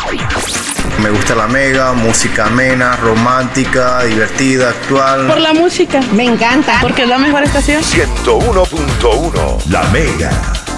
Me gusta la Mega, música amena, romántica, divertida, actual. Por la música. Me encanta. Porque es la mejor estación. 101.1 La Mega.